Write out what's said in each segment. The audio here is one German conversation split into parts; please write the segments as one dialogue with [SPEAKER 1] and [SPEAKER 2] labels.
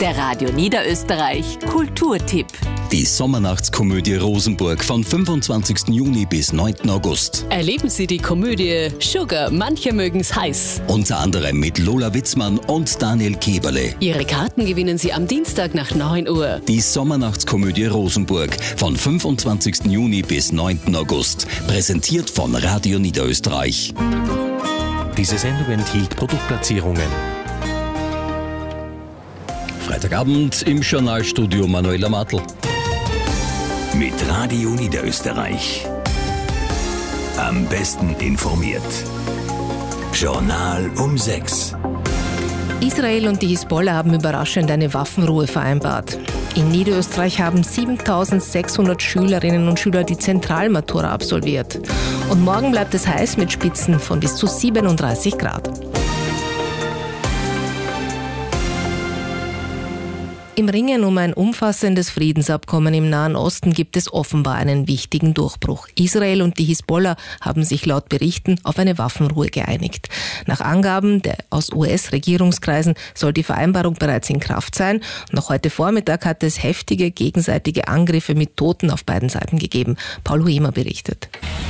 [SPEAKER 1] Der Radio Niederösterreich Kulturtipp.
[SPEAKER 2] Die Sommernachtskomödie Rosenburg von 25. Juni bis 9. August.
[SPEAKER 3] Erleben Sie die Komödie Sugar, manche mögen's heiß.
[SPEAKER 2] Unter anderem mit Lola Witzmann und Daniel Keberle.
[SPEAKER 3] Ihre Karten gewinnen Sie am Dienstag nach 9 Uhr.
[SPEAKER 2] Die Sommernachtskomödie Rosenburg von 25. Juni bis 9. August. Präsentiert von Radio Niederösterreich.
[SPEAKER 4] Diese Sendung enthielt Produktplatzierungen.
[SPEAKER 2] Freitagabend im Journalstudio Manuela Martl.
[SPEAKER 5] Mit Radio Niederösterreich. Am besten informiert. Journal um 6.
[SPEAKER 6] Israel und die Hisbollah haben überraschend eine Waffenruhe vereinbart. In Niederösterreich haben 7.600 Schülerinnen und Schüler die Zentralmatura absolviert. Und morgen bleibt es heiß mit Spitzen von bis zu 37 Grad. Im Ringen um ein umfassendes Friedensabkommen im Nahen Osten gibt es offenbar einen wichtigen Durchbruch. Israel und die Hisbollah haben sich laut Berichten auf eine Waffenruhe geeinigt. Nach Angaben aus US-Regierungskreisen soll die Vereinbarung bereits in Kraft sein. Noch heute Vormittag hat es heftige gegenseitige Angriffe mit Toten auf beiden Seiten gegeben. Paul Huemer berichtet.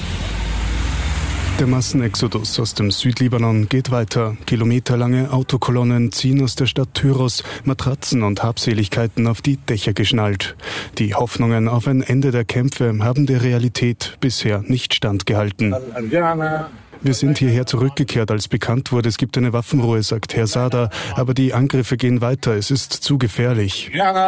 [SPEAKER 7] Der Massenexodus aus dem Südlibanon geht weiter. Kilometerlange Autokolonnen ziehen aus der Stadt Tyros, Matratzen und Habseligkeiten auf die Dächer geschnallt. Die Hoffnungen auf ein Ende der Kämpfe haben der Realität bisher nicht standgehalten. Wir sind hierher zurückgekehrt, als bekannt wurde, es gibt eine Waffenruhe, sagt Herr Sada. Aber die Angriffe gehen weiter, es ist zu gefährlich.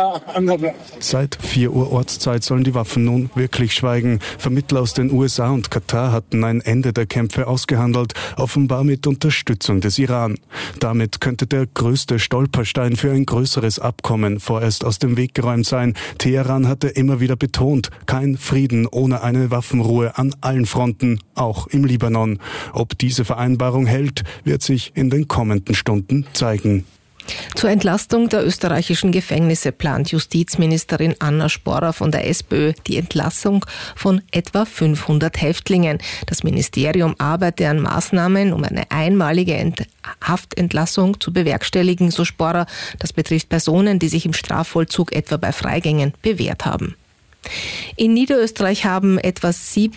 [SPEAKER 7] Seit 4 Uhr Ortszeit sollen die Waffen nun wirklich schweigen. Vermittler aus den USA und Katar hatten ein Ende der Kämpfe ausgehandelt, offenbar mit Unterstützung des Iran. Damit könnte der größte Stolperstein für ein größeres Abkommen vorerst aus dem Weg geräumt sein. Teheran hatte immer wieder betont, kein Frieden ohne eine Waffenruhe an allen Fronten, auch im Libanon. Ob diese Vereinbarung hält, wird sich in den kommenden Stunden zeigen.
[SPEAKER 6] Zur Entlastung der österreichischen Gefängnisse plant Justizministerin Anna Sporrer von der SPÖ die Entlassung von etwa 500 Häftlingen. Das Ministerium arbeite an Maßnahmen, um eine einmalige Haftentlassung zu bewerkstelligen, so Sporrer. Das betrifft Personen, die sich im Strafvollzug etwa bei Freigängen bewährt haben. In Niederösterreich haben etwa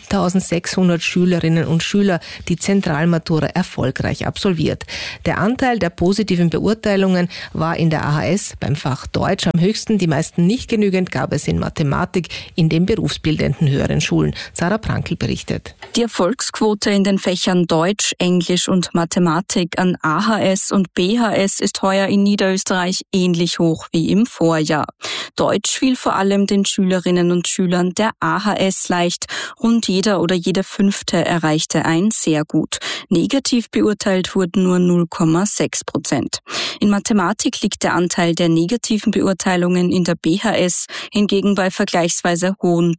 [SPEAKER 6] 7.600 Schülerinnen und Schüler die Zentralmatura erfolgreich absolviert. Der Anteil der positiven Beurteilungen war in der AHS beim Fach Deutsch am höchsten. Die meisten nicht genügend gab es in Mathematik in den berufsbildenden höheren Schulen. Sarah Prankl berichtet.
[SPEAKER 8] Die Erfolgsquote in den Fächern Deutsch, Englisch und Mathematik an AHS und BHS ist heuer in Niederösterreich ähnlich hoch wie im Vorjahr. Deutsch fiel vor allem den Schülerinnen und Schülern der AHS leicht. Rund jeder oder jede 5. erreichte ein sehr gut. Negativ beurteilt wurden nur 0,6%. In Mathematik liegt der Anteil der negativen Beurteilungen in der BHS hingegen bei vergleichsweise hohen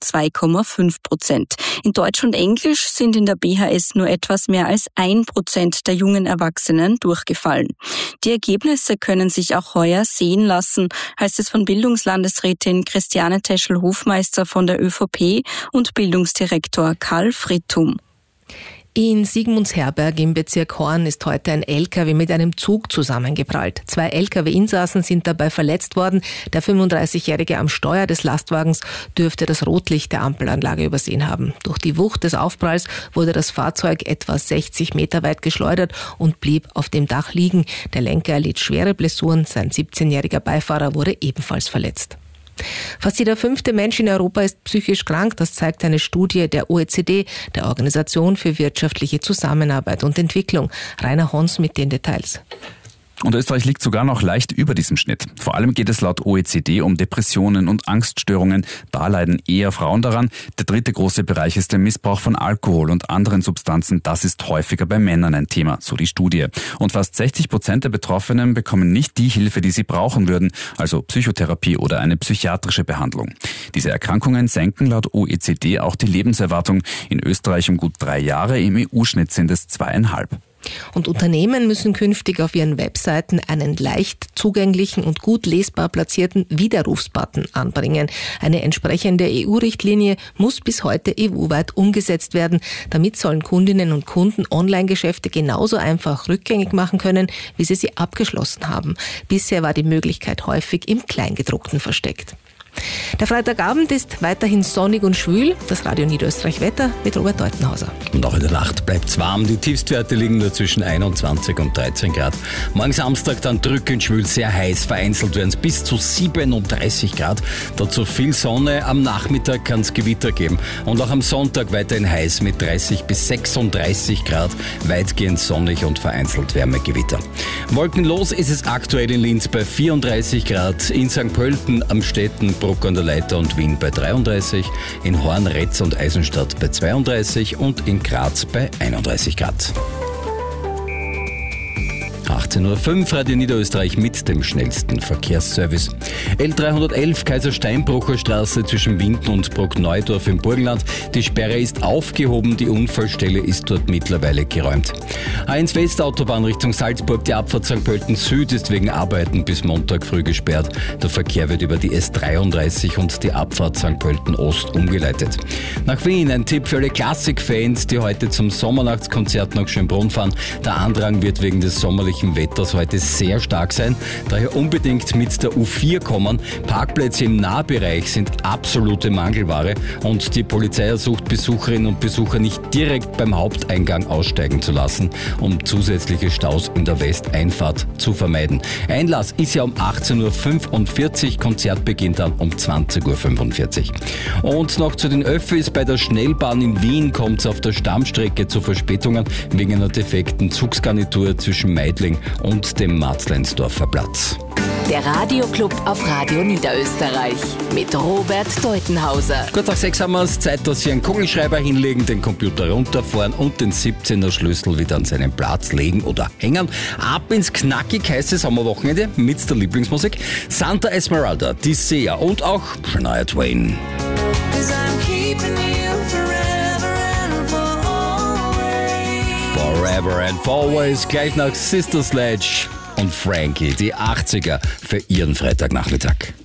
[SPEAKER 8] 2,5%. In Deutsch und Englisch sind in der BHS nur etwas mehr als 1% der jungen Erwachsenen durchgefallen. Die Ergebnisse können sich auch heuer sehen lassen, heißt es von Bildungslandesrätin Christiane Teschel-Hofmeister von der ÖVP und Bildungsdirektor Karl Frittum.
[SPEAKER 6] In Sigmundsherberg im Bezirk Horn ist heute ein LKW mit einem Zug zusammengeprallt. 2 LKW-Insassen sind dabei verletzt worden. Der 35-Jährige am Steuer des Lastwagens dürfte das Rotlicht der Ampelanlage übersehen haben. Durch die Wucht des Aufpralls wurde das Fahrzeug etwa 60 Meter weit geschleudert und blieb auf dem Dach liegen. Der Lenker erlitt schwere Blessuren. Sein 17-jähriger Beifahrer wurde ebenfalls verletzt. Fast jeder 5. Mensch in Europa ist psychisch krank. Das zeigt eine Studie der OECD, der Organisation für wirtschaftliche Zusammenarbeit und Entwicklung. Rainer Hons mit den Details.
[SPEAKER 9] Und Österreich liegt sogar noch leicht über diesem Schnitt. Vor allem geht es laut OECD um Depressionen und Angststörungen. Da leiden eher Frauen daran. Der dritte große Bereich ist der Missbrauch von Alkohol und anderen Substanzen. Das ist häufiger bei Männern ein Thema, so die Studie. Und fast 60% der Betroffenen bekommen nicht die Hilfe, die sie brauchen würden, also Psychotherapie oder eine psychiatrische Behandlung. Diese Erkrankungen senken laut OECD auch die Lebenserwartung. In Österreich um gut 3 Jahre, im EU-Schnitt sind es 2,5.
[SPEAKER 6] Und Unternehmen müssen künftig auf ihren Webseiten einen leicht zugänglichen und gut lesbar platzierten Widerrufsbutton anbringen. Eine entsprechende EU-Richtlinie muss bis heute EU-weit umgesetzt werden. Damit sollen Kundinnen und Kunden Online-Geschäfte genauso einfach rückgängig machen können, wie sie abgeschlossen haben. Bisher war die Möglichkeit häufig im Kleingedruckten versteckt. Der Freitagabend ist weiterhin sonnig und schwül. Das Radio Niederösterreich Wetter mit Robert Deutenhauser.
[SPEAKER 2] Und auch in der Nacht bleibt es warm. Die Tiefstwerte liegen nur zwischen 21 und 13 Grad. Morgen Samstag dann drückend schwül, sehr heiß. Vereinzelt werden es bis zu 37 Grad. Dazu viel Sonne. Am Nachmittag kann es Gewitter geben. Und auch am Sonntag weiterhin heiß mit 30 bis 36 Grad. Weitgehend sonnig und vereinzelt Wärmegewitter. Wolkenlos ist es aktuell in Linz bei 34 Grad. In St. Pölten, am Städten, Bruck an der Leiter und Wien bei 33, in Horn, Retz und Eisenstadt bei 32 und in Graz bei 31 Grad. 18.05 Uhr, Radio Niederösterreich mit dem schnellsten Verkehrsservice. L311 Kaiser-Steinbrucher Straße zwischen Winden und Bruckneudorf im Burgenland. Die Sperre ist aufgehoben, die Unfallstelle ist dort mittlerweile geräumt. A1 Westautobahn Richtung Salzburg, die Abfahrt St. Pölten Süd ist wegen Arbeiten bis Montag früh gesperrt. Der Verkehr wird über die S33 und die Abfahrt St. Pölten Ost umgeleitet. Nach Wien ein Tipp für alle Klassikfans, die heute zum Sommernachtskonzert nach Schönbrunn fahren. Der Andrang wird wegen des sommerlichen Wetters heute sehr stark sein, daher unbedingt mit der U4 kommen. Parkplätze im Nahbereich sind absolute Mangelware und die Polizei ersucht Besucherinnen und Besucher nicht direkt beim Haupteingang aussteigen zu lassen, um zusätzliche Staus in der Westeinfahrt zu vermeiden. Einlass ist ja um 18.45 Uhr, Konzert beginnt dann um 20.45 Uhr. Und noch zu den Öffis. Bei der Schnellbahn in Wien kommt es auf der Stammstrecke zu Verspätungen wegen einer defekten Zugsgarnitur zwischen Meidling und dem Marzleinsdorfer Platz.
[SPEAKER 1] Der Radioclub auf Radio Niederösterreich mit Robert Deutenhauser.
[SPEAKER 2] Kurz nach 6 haben wir es. Zeit, dass Sie einen Kugelschreiber hinlegen, den Computer runterfahren und den 17er Schlüssel wieder an seinen Platz legen oder hängen. Ab ins knackig heiße Sommerwochenende mit der Lieblingsmusik. Santa Esmeralda, die Sea und auch Shania Twain. Forever and Always, gleich nach Sister Sledge und Frankie, die 80er für Ihren Freitagnachmittag.